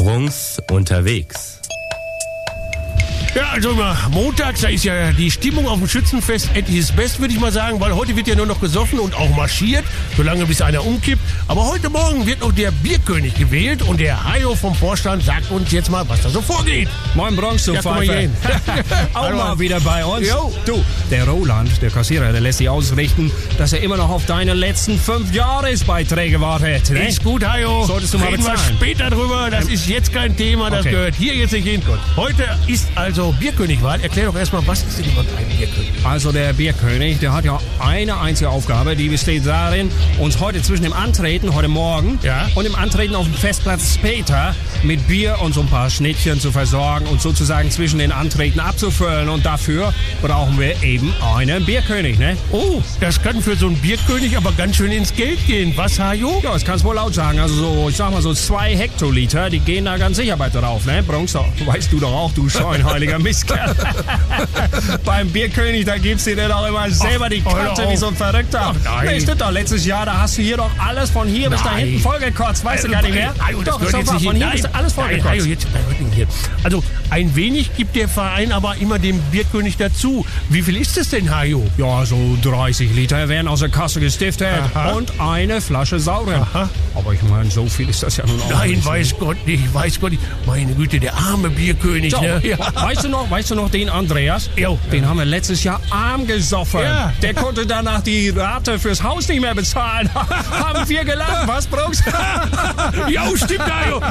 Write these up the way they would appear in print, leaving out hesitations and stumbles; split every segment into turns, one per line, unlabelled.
Brunks unterwegs.
Ja, also montags, da ist ja die Stimmung auf dem Schützenfest at its best, würde ich mal sagen, weil heute wird ja nur noch gesoffen und auch marschiert, solange bis einer umkippt. Aber heute Morgen wird noch der Bierkönig gewählt und der Hajo vom Vorstand sagt uns jetzt mal, was da so vorgeht.
Moin Bronx, du Pfeife. Auch mal wieder bei uns.
Jo.
Du, der Roland, der Kassierer, der lässt sich ausrichten, dass er immer noch auf deine letzten 5 Jahresbeiträge wartet. Ne?
Ist gut, Hajo.
Solltest du mal
Reden wir
bezahlen.
später drüber, das ist jetzt kein Thema, das
Okay.
gehört hier jetzt nicht hin. Heute ist also Bierkönigwahl. Erklär doch erstmal, was ist denn überhaupt ein Bierkönig?
Also der Bierkönig, der hat ja eine einzige Aufgabe, die besteht darin, uns heute zwischen dem Antreten, heute Morgen,
Ja.
und dem Antreten auf dem Festplatz später mit Bier und so ein paar Schnittchen zu versorgen und sozusagen zwischen den Antreten abzufüllen. Und dafür brauchen wir eben einen Bierkönig, ne?
Oh, das kann für so einen Bierkönig aber ganz schön ins Geld gehen. Was, Hajo?
Ja, das kannst du wohl laut sagen. Also so, ich sag mal so 2 Hektoliter, die gehen da ganz sicher bei drauf, ne? Bronx, weißt du doch auch, du scheinheiliger Mistkerl. Beim Bierkönig, da gibst du dir doch immer selber die Kante wie so ein Verrückter.
Ach, nein.
Nee, stimmt doch, letztes Jahr, da hast du hier doch alles von hier bis da
Nein.
hinten vollgekotzt. Weißt du gar nicht mehr?
Hajo, das
Doch,
gehört
sag
jetzt
mal,
nicht
von
hin.
hier bis da alles
Nein,
vollgekotzt.
Hajo, jetzt bleib nicht hier. Also, ein wenig gibt der Verein aber immer dem Bierkönig dazu. Wie viel ist es denn, Hajo?
Ja, so 30 Liter werden aus der Kasse gestiftet.
Aha.
Und eine Flasche Sauren.
Aha.
Aber ich meine, so viel ist das ja nun auch
Nein,
nicht.
weiß Gott nicht. Meine Güte, der arme Bierkönig,
So,
ne? Ja.
weißt du noch den Andreas?
Jo.
Den haben wir letztes Jahr arm gesoffen.
Ja.
Der konnte danach die Rate fürs Haus nicht mehr bezahlen. Haben wir gelacht, was, Brooks?
Ja, stimmt, Hajo.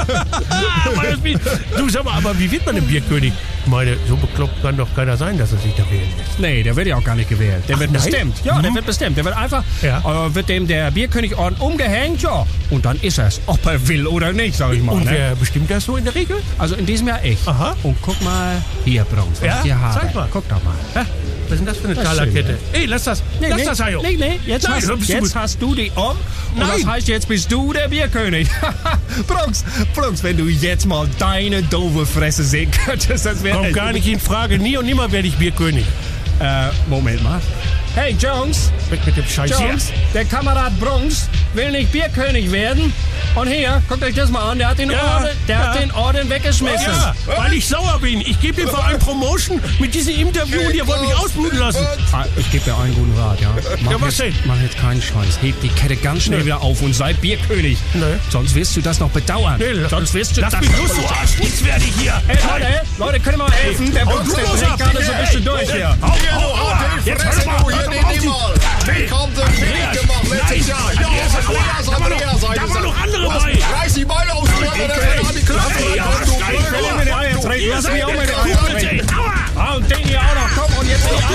Du, sag mal, aber wie wird man ein Bierkönig? Ich meine, so bekloppt kann doch keiner sein, dass er sich da wählen lässt.
Nee, der wird ja auch gar nicht gewählt. Der wird
nein?
bestimmt. Ja, der wird bestimmt. Der wird einfach,
Ja.
wird dem der Bierkönigorden umgehängt, ja. Und dann ist er's, ob er will oder nicht, sag ich mal.
Und
Ne?
wer bestimmt das so in der Regel?
Also in diesem Jahr ich.
Aha.
Und guck mal hier, Brooks, was
Ja,
ich hier habe.
zeig mal.
Guck doch mal.
Ja, was ist denn das für eine
Das ist
Talerkette? Ey, lass das, Hajo.
Nee, jetzt,
Nein, hör, bist du gut.
hast du die um. Und
Nein.
das heißt, jetzt bist du der Bierkönig. Brooks, wenn du jetzt mal deine doofe Fresse sehen könntest, das wäre...
Kommt gar nicht in Frage. Nie und nimmer werde ich Bierkönig.
Moment mal. Hey, Jones,
Weg mit dem Scheiß
Jones, der Kamerad Brunks will nicht Bierkönig werden. Und hier, guckt euch das mal an, der hat den,
Ja,
den Orden weggeschmissen.
Ja, weil ich sauer bin. Ich gebe dem Verein Promotion mit diesem Interview und ihr wollt mich ausbluten lassen.
Ich gebe dir einen guten Rat, ja.
was denn?
Mach jetzt keinen Scheiß. Heb die Kette ganz schnell wieder auf und sei Bierkönig.
Nee.
Sonst wirst du das noch bedauern.
Nee,
Sonst wirst du
lass
das
mich los, du Arsch. Nichts werde ich hier.
Hey, Leute, könnt ihr mal helfen? Der Brunks, der dreht gerade so ein bisschen durch hier.
Jetzt hör doch mal.
Wie kommt denn billig gemacht letztes Jahr? Ja,
Da waren noch andere bei.
30 Beine auseinander, der fällt an die Klappe.
Ich will mit den Eiern treten. Lass mich auch mit den Eiern treten. Ah, und den hier auch noch. Komm, und jetzt die